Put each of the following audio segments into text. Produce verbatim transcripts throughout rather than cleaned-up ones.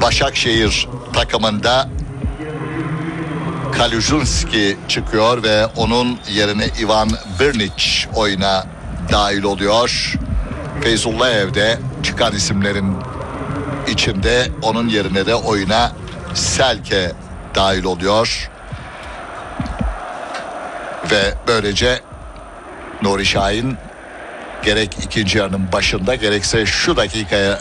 Başakşehir takımında Kalujunski çıkıyor ve onun yerine Ivan Brnic oyuna dahil oluyor. Feyzullayev de çıkan isimlerin içinde, onun yerine de oyuna Selke dahil oluyor. Ve böylece Nuri Şahin gerek ikinci yarının başında gerekse şu dakikaya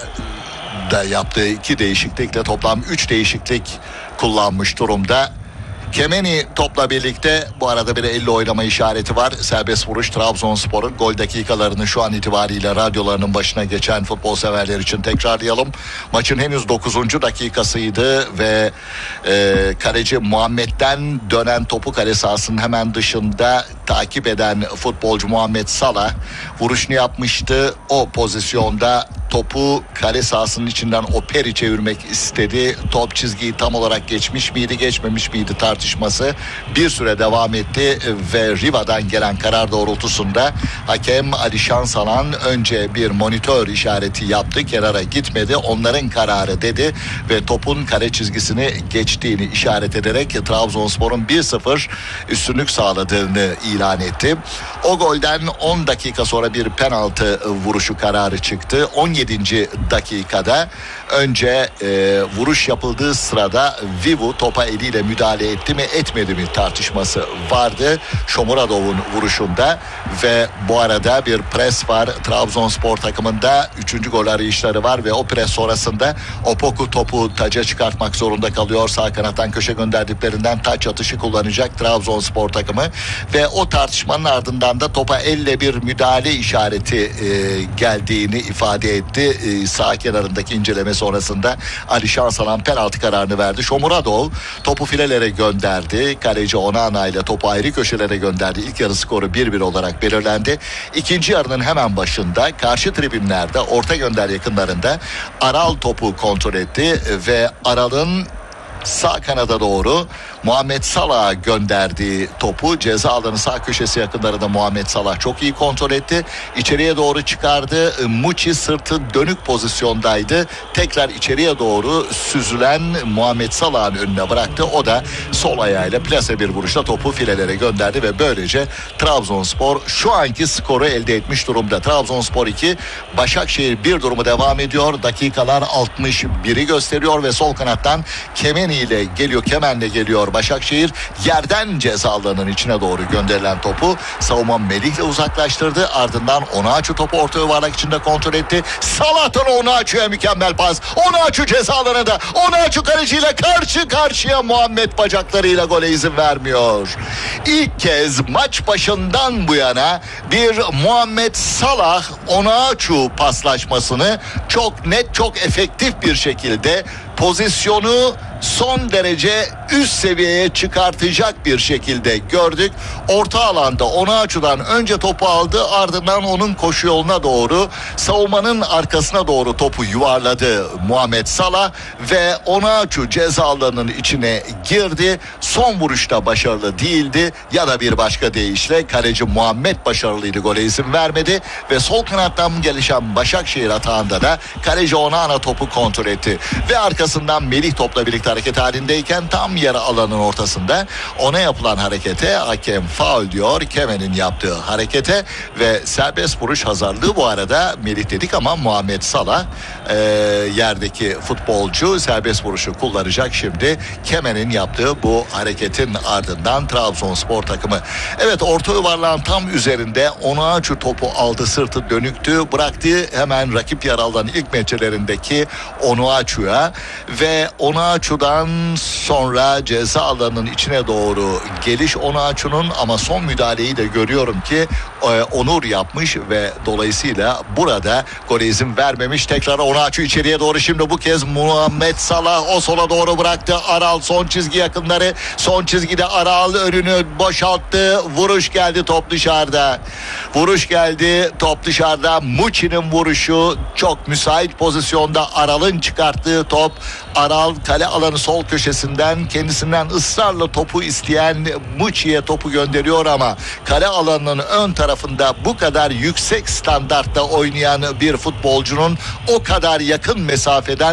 da yaptığı iki değişiklikle toplam üç değişiklik kullanmış durumda. Kemeni topla birlikte, bu arada bir elle oynama işareti var. Serbest vuruş Trabzonspor'un. Gol dakikalarını şu an itibariyle radyolarının başına geçen futbol severler için tekrarlayalım. Maçın henüz dokuzuncu dakikasıydı ve e, kaleci Muhammed'den dönen topu kale sahasının hemen dışında takip eden futbolcu Muhammed Salah vuruşunu yapmıştı. O pozisyonda topu kale sahasının içinden Operi çevirmek istedi. Top çizgiyi tam olarak geçmiş miydi, geçmemiş miydi tartışması bir süre devam etti ve Riva'dan gelen karar doğrultusunda hakem Ali Şansalan önce bir monitör işareti yaptı, kenara gitmedi, onların kararı dedi ve topun kale çizgisini geçtiğini işaret ederek Trabzonspor'un bir sıfır üstünlük sağladığını ilan etti. O golden on dakika sonra bir penaltı vuruşu kararı çıktı. on yedinci dakikada önce e, vuruş yapıldığı sırada Vivu topa eliyle müdahale etti mi etmedi mi tartışması vardı Shomuradov'un vuruşunda ve bu arada bir pres var Trabzonspor takımında, üçüncü gol arayışları var ve o pres sonrasında Opoku topu taca çıkartmak zorunda kalıyor. Sağ kanattan köşe gönderdiklerinden taç atışı kullanacak Trabzonspor takımı ve o tartışmanın ardından da topa elle bir müdahale işareti e, geldiğini ifade etti. E, sağ kenarındaki inceleme sonrasında Ali Şansalan penaltı kararını verdi. Shomuradov topu filelere gönderdi. Kaleci Onana ile topu ayrı köşelere gönderdi. İlk yarı skoru bir bir olarak belirlendi. İkinci yarının hemen başında karşı tribünlerde orta gönder yakınlarında Aral topu kontrol etti ve Aral'ın sağ kanada doğru Muhammed Salah'a gönderdiği topu ceza alanı sağ köşesi yakınlarında Muhammed Salah çok iyi kontrol etti. İçeriye doğru çıkardı. Muçi sırtı dönük pozisyondaydı. Tekrar içeriye doğru süzülen Muhammed Salah'ın önüne bıraktı. O da sol ayağıyla plase bir vuruşla topu filelere gönderdi ve böylece Trabzonspor şu anki skoru elde etmiş durumda. Trabzonspor iki, Başakşehir bir durumu devam ediyor. Dakikalar altmış biri gösteriyor ve sol kanattan Kemeni ile geliyor, Kemen'le geliyor Başakşehir. Yerden ceza alanının içine doğru gönderilen topu savunma Melih'le uzaklaştırdı. Ardından Onaçu topu orta yuvarlak içinde kontrol etti. Salah'tan Onaçu'ya mükemmel pas. Onaçu ceza alanında. Onaçu kaleciyle karşı karşıya, Muhammed bacaklarıyla gole izin vermiyor. İlk kez maç başından bu yana bir Muhammed Salah Onaçu paslaşmasını çok net, çok efektif bir şekilde pozisyonu son derece üst seviyeye çıkartacak bir şekilde gördük. Orta alanda Onaçu'dan önce topu aldı, ardından onun koşu yoluna doğru savunmanın arkasına doğru topu yuvarladı Muhammed Salah ve Onaçu ceza alanının içine girdi. Son vuruşta başarılı değildi ya da bir başka deyişle kaleci Muhammed başarılıydı, gole izin vermedi ve sol kanattan gelişen Başakşehir atağında da kaleci Onana topu kontrol etti ve arkasından Melih topla birlikte hareket halindeyken tam yarı alanın ortasında ona yapılan harekete hakem faul diyor. Kemen'in yaptığı harekete ve serbest vuruş hazırlığı, bu arada Melih dedik ama Muhammed Salah e, yerdeki futbolcu serbest vuruşu kullanacak şimdi. Kemen'in yaptığı bu hareketin ardından Trabzonspor takımı. Evet, orta yuvarlağın tam üzerinde Onaçu topu aldı, sırtı dönüktü, bıraktı hemen rakip yer alan ilk meçelerindeki Onaçu'ya ve Onaçu'dan sonra ceza alanının içine doğru geliş Onaçu'nun, ama son müdahaleyi de görüyorum ki e, Onur yapmış ve dolayısıyla burada gole izin vermemiş. Tekrar Onaçu içeriye doğru, şimdi bu kez Muhammed Salah o sola doğru bıraktı. Aral son çizgi yakınları, son çizgide Aral önünü boşalttı, vuruş geldi, top dışarıda. Vuruş geldi, top dışarıda. Muçi'nin vuruşu çok müsait pozisyonda, Aral'ın çıkarttığı top. Aral kale alanı sol köşesinden kendisinden ısrarla topu isteyen Muçi'ye topu gönderiyor ama kale alanının ön tarafında bu kadar yüksek standartta oynayan bir futbolcunun o kadar yakın mesafeden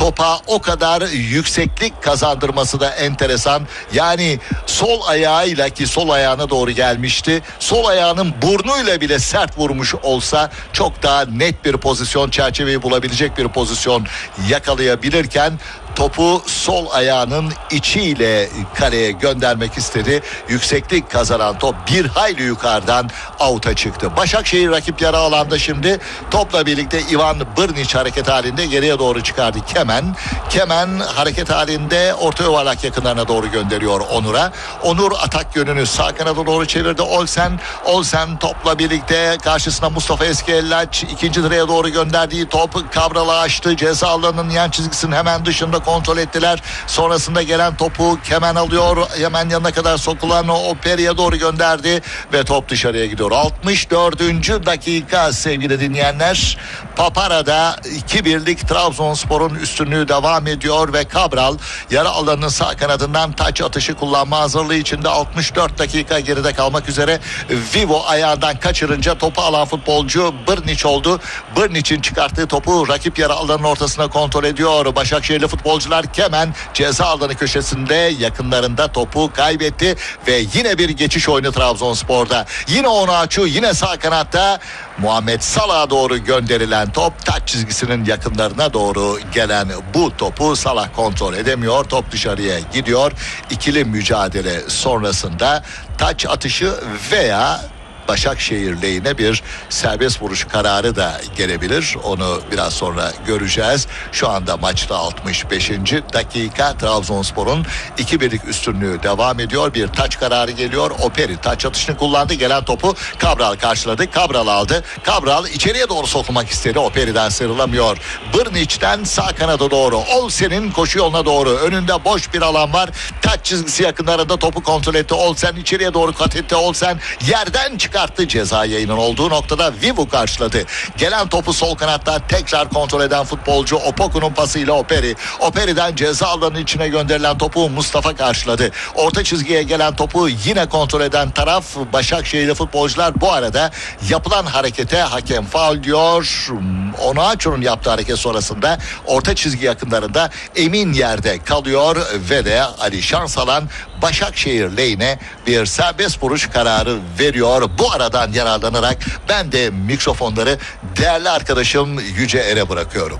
topa o kadar yükseklik kazandırması da enteresan. Yani sol ayağıyla, ki sol ayağına doğru gelmişti, sol ayağının burnuyla bile sert vurmuş olsa çok daha net bir pozisyon, çerçeveyi bulabilecek bir pozisyon yakalayabilirken topu sol ayağının içiyle kaleye göndermek istedi. Yükseklik kazanan top bir hayli yukarıdan out'a çıktı. Başakşehir rakip yarı alanda şimdi topla birlikte Ivan Brnić hareket halinde geriye doğru çıkardı. Kemen. Kemen hareket halinde orta yuvarlak yakınlarına doğru gönderiyor Onur'a. Onur atak yönünü sağ kanada doğru çevirdi. Olsen. Olsen topla birlikte karşısına Mustafa Eskiellaç, ikinci direğe doğru gönderdiği top Cabral'a açtı. Ceza alanının yan çizgisinin hemen dışında kontrol ettiler. Sonrasında gelen topu Kemen alıyor. Hemen yanına kadar sokulan o Peri'ye doğru gönderdi ve top dışarıya gidiyor. altmış dördüncü dakika sevgili dinleyenler. Papara'da iki birlik Trabzonspor'un üstünlüğü devam ediyor ve Cabral yarı alanının sağ kanadından taç atışı kullanma hazırlığı içinde. altmış dört dakika geride kalmak üzere. Vivo ayağından kaçırınca topu alan futbolcu Brnić oldu. Brnić'in çıkarttığı topu rakip yarı alanının ortasına kontrol ediyor. Başakşehirli futbolcular Kemen ceza alanı köşesinde yakınlarında topu kaybetti ve yine bir geçiş oyunu Trabzonspor'da. Yine Onaçu, yine sağ kanatta Muhammed Salah'a doğru gönderilen top, taç çizgisinin yakınlarına doğru gelen bu topu Salah kontrol edemiyor. Top dışarıya gidiyor. İkili mücadele sonrasında taç atışı veya Başakşehir lehine bir serbest vuruş kararı da gelebilir. Onu biraz sonra göreceğiz. Şu anda maçta altmış beşinci dakika, Trabzonspor'un iki birlik üstünlüğü devam ediyor. Bir taç kararı geliyor. Operi taç atışını kullandı. Gelen topu Cabral karşıladı. Cabral aldı. Cabral içeriye doğru sokulmak istedi. Operi'den sıyrılamıyor. Brnić'ten sağ kanada doğru. Olsen'in koşu yoluna doğru. Önünde boş bir alan var. Taç çizgisi yakınlarında topu kontrol etti. Olsen içeriye doğru kat etti. Olsen yerden çıktı. Çıkarttı, ceza yayının olduğu noktada Vivu karşıladı. Gelen topu sol kanatta tekrar kontrol eden futbolcu Opoku'nun pasıyla Operi. Operi'den ceza alanının içine gönderilen topu Mustafa karşıladı. Orta çizgiye gelen topu yine kontrol eden taraf Başakşehirli futbolcular. Bu arada yapılan harekete hakem faul diyor. Onaçu'nun yaptığı hareket sonrasında orta çizgi yakınlarında emin yerde kalıyor ve de Ali Şansalan Başakşehir lehine bir serbest vuruş kararı veriyor. Bu aradan yararlanarak ben de mikrofonları değerli arkadaşım Yüce Er'e bırakıyorum.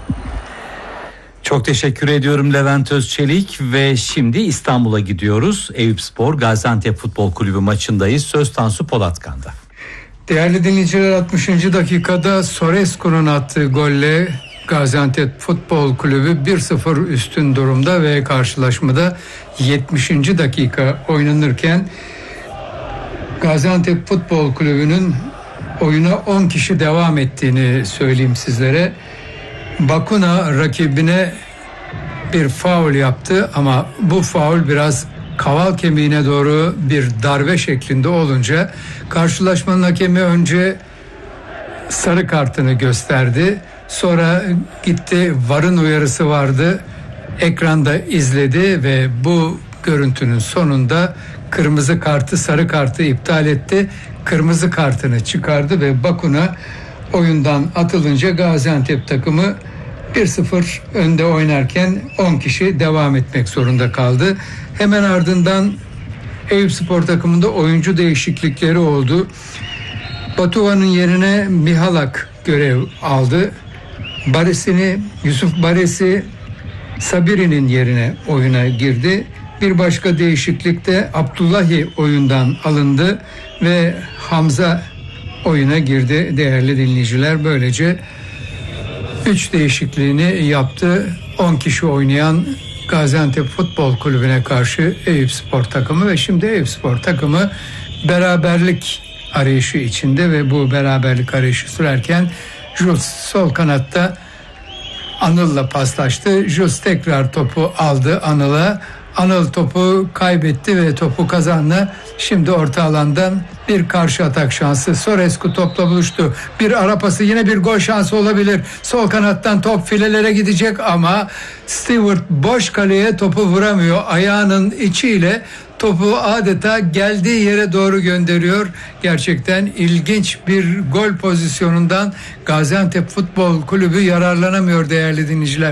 Çok teşekkür ediyorum Levent Özçelik ve şimdi İstanbul'a gidiyoruz. Eyüpspor Gaziantep Futbol Kulübü maçındayız. Söz Tansu Polatkan'da. Değerli dinleyiciler, altmışıncı dakikada Sorescu'nun attığı golle Gaziantep Futbol Kulübü bir sıfır üstün durumda ve karşılaşmada yetmişinci dakika oynanırken Gaziantep Futbol Kulübü'nün oyuna on kişi devam ettiğini söyleyeyim sizlere. Bakuna rakibine bir faul yaptı ama bu faul biraz kaval kemiğine doğru bir darbe şeklinde olunca karşılaşmanın hakemi önce sarı kartını gösterdi. Sonra gitti, VAR'ın uyarısı vardı. Ekranda izledi ve bu görüntünün sonunda kırmızı kartı, sarı kartı iptal etti. Kırmızı kartını çıkardı ve Bakuna oyundan atılınca Gaziantep takımı bir sıfır önde oynarken on kişi devam etmek zorunda kaldı. Hemen ardından Eyüpspor takımında oyuncu değişiklikleri oldu. Batuhan'ın yerine Mihalak görev aldı. Baresi'ni, Yusuf Baresi Sabiri'nin yerine oyuna girdi. Bir başka değişiklik de Abdullahi oyundan alındı ve Hamza oyuna girdi değerli dinleyiciler. Böylece üç değişikliğini yaptı. on kişi oynayan Gaziantep Futbol Kulübü'ne karşı Eyüpspor takımı ve şimdi Eyüpspor takımı beraberlik arayışı içinde ve bu beraberlik arayışı sürerken Jules sol kanatta Anıl'la paslaştı. Jules tekrar topu aldı Anıl'a. Anıl topu kaybetti ve topu kazandı. Şimdi orta alandan bir karşı atak şansı. Sorescu topla buluştu. Bir ara pası, yine bir gol şansı olabilir. Sol kanattan top filelere gidecek ama Stewart boş kaleye topu vuramıyor. Ayağının içiyle topu adeta geldiği yere doğru gönderiyor. Gerçekten ilginç bir gol pozisyonundan Gaziantep Futbol Kulübü yararlanamıyor değerli dinleyiciler.